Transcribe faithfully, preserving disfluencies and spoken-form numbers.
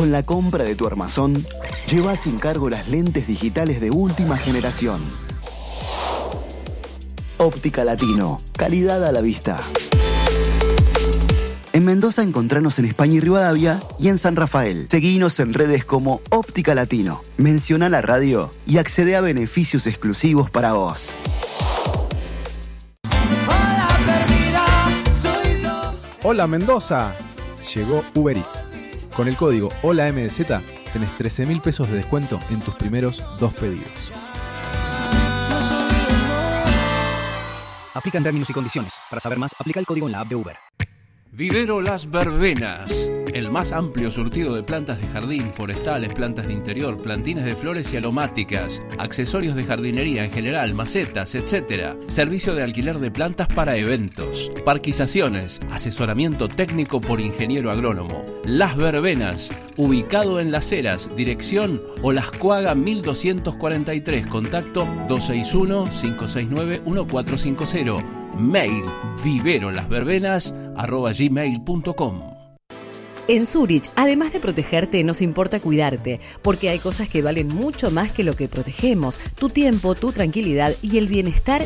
Con la compra de tu armazón, lleva sin cargo las lentes digitales de última generación. Óptica Latino, calidad a la vista. En Mendoza encontranos en España y Rivadavia y en San Rafael. Seguinos en redes como Óptica Latino. Menciona la radio y accede a beneficios exclusivos para vos. Hola Mendoza, llegó Uber Eats. Con el código HOLAMDZ tenés trece mil pesos de descuento en tus primeros dos pedidos. Aplican términos y condiciones. Para saber más, aplica el código en la app de Uber. Vivero Las Verbenas, el más amplio surtido de plantas de jardín, forestales, plantas de interior, plantines de flores y aromáticas, accesorios de jardinería en general, macetas, etcétera. Servicio de alquiler de plantas para eventos, parquizaciones, asesoramiento técnico por ingeniero agrónomo. Las Verbenas, ubicado en Las Heras, dirección Olascuaga mil doscientos cuarenta y tres, contacto dos seis uno, cinco seis nueve, uno cuatro cinco cero. Mail viverolasverbenas arroba gmail punto com. En Zurich, además de protegerte, nos importa cuidarte, porque hay cosas que valen mucho más que lo que protegemos: tu tiempo, tu tranquilidad y el bienestar